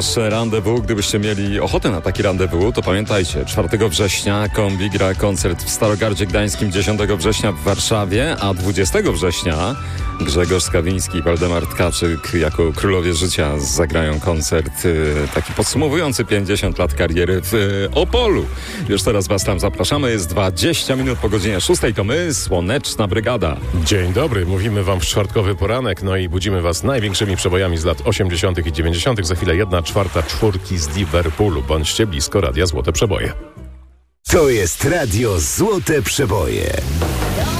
wasze rendezvous. Gdybyście mieli ochotę na taki rendezvous, to pamiętajcie, 4 września Kombi gra koncert w Starogardzie Gdańskim, 10 września w Warszawie, a 20 września Grzegorz Skawiński i Waldemar Tkaczyk jako królowie życia zagrają koncert taki podsumowujący 50 lat kariery w Opolu. Już teraz was tam zapraszamy. Jest 20 minut po godzinie 6. To my, Słoneczna Brygada. Dzień dobry, mówimy wam w czwartkowy poranek, no i budzimy was największymi przebojami z lat 80. i 90. Za chwilę 1/4 czwórki z Liverpoolu. Bądźcie blisko Radia Złote Przeboje. To jest Radio Złote Przeboje.